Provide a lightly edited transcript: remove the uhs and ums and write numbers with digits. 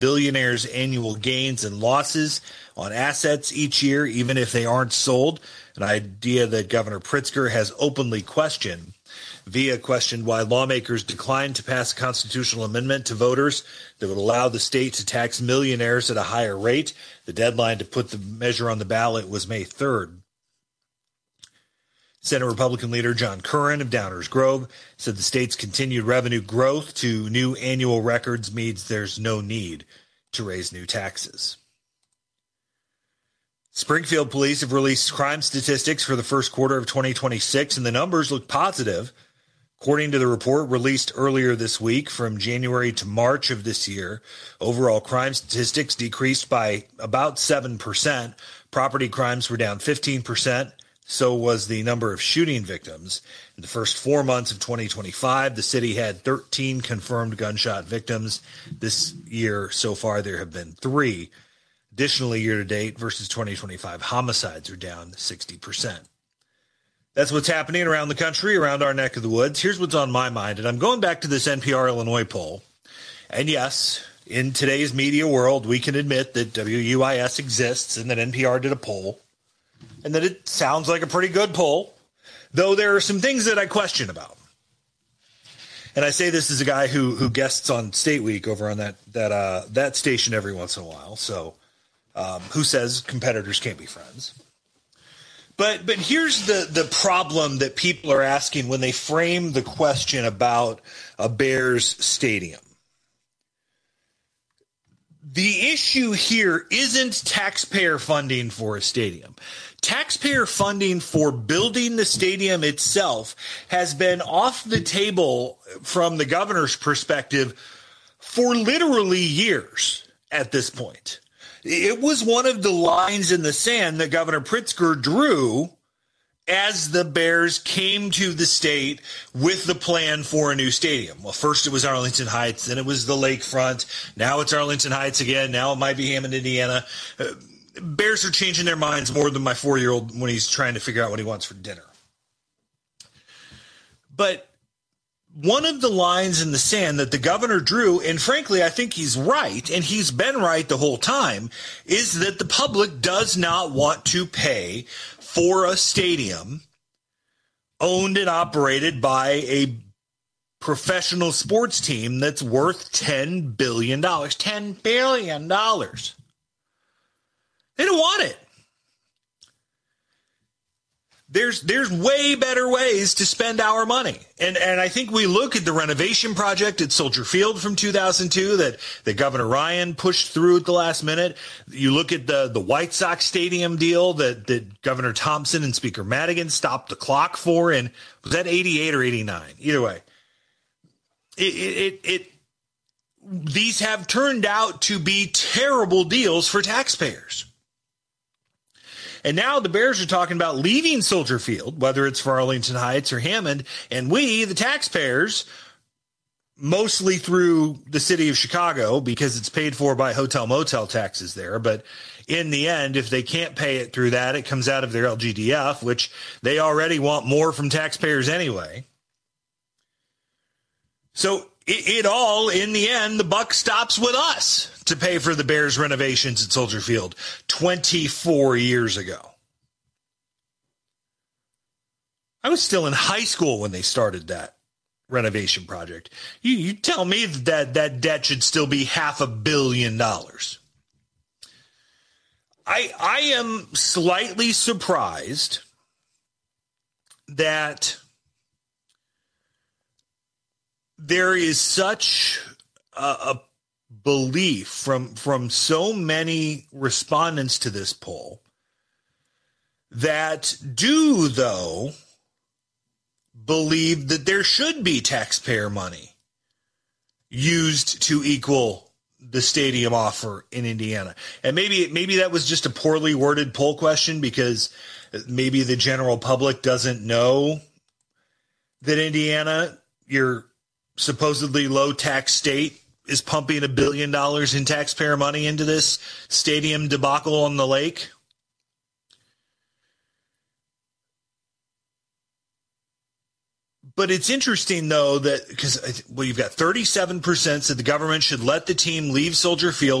billionaires' annual gains and losses on assets each year, even if they aren't sold, an idea that Governor Pritzker has openly questioned. Villa questioned why lawmakers declined to pass a constitutional amendment to voters that would allow the state to tax millionaires at a higher rate. The deadline to put the measure on the ballot was May 3rd. Senate Republican leader John Curran of Downers Grove said the state's continued revenue growth to new annual records means there's no need to raise new taxes. Springfield police have released crime statistics for the first quarter of 2026, and the numbers look positive. According to the report released earlier this week, from January to March of this year, overall crime statistics decreased by about 7%. Property crimes were down 15%. So was the number of shooting victims. In the first 4 months of 2025, the city had 13 confirmed gunshot victims. This year, so far, there have been 3. Additionally, year to date versus 2025, homicides are down 60%. That's what's happening around the country, around our neck of the woods. Here's what's on my mind, and I'm going back to this NPR Illinois poll. And yes, in today's media world, we can admit that WUIS exists and that NPR did a poll, and that it sounds like a pretty good poll, though there are some things that I question about. And I say this as a guy who guests on State Week over on that station every once in a while, so who says competitors can't be friends. But here's the problem that people are asking when they frame the question about a Bears stadium. The issue here isn't taxpayer funding for a stadium. Taxpayer funding for building the stadium itself has been off the table from the governor's perspective for literally years at this point. It was one of the lines in the sand that Governor Pritzker drew as the Bears came to the state with the plan for a new stadium. Well, first it was Arlington Heights, then it was the lakefront. Now it's Arlington Heights again. Now it might be Hammond, Indiana. Bears are changing their minds more than my 4-year-old when he's trying to figure out what he wants for dinner. But one of the lines in the sand that the governor drew, and frankly, I think he's right, and he's been right the whole time, is that the public does not want to pay for a stadium owned and operated by a professional sports team that's worth $10 billion. $10 billion. They don't want it. There's way better ways to spend our money. And I think we look at the renovation project at Soldier Field from 2002 that Governor Ryan pushed through at the last minute. You look at the White Sox stadium deal that Governor Thompson and Speaker Madigan stopped the clock for. And was that 88 or 89? Either way, these have turned out to be terrible deals for taxpayers. And now the Bears are talking about leaving Soldier Field, whether it's for Arlington Heights or Hammond, and we, the taxpayers, mostly through the city of Chicago, because it's paid for by hotel motel taxes there. But in the end, if they can't pay it through that, it comes out of their LGDF, which they already want more from taxpayers anyway. So it all, in the end, the buck stops with us to pay for the Bears renovations at Soldier Field 24 years ago. I was still in high school when they started that renovation project. You tell me that debt should still be $500 million. I am slightly surprised that there is such a belief from so many respondents to this poll that do, though, believe that there should be taxpayer money used to equal the stadium offer in Indiana. And maybe that was just a poorly worded poll question because maybe the general public doesn't know that Indiana, your supposedly low tax state, is pumping $1 billion in taxpayer money into this stadium debacle on the lake. But it's interesting, though, that because, well, you've got 37% said the government should let the team leave Soldier Field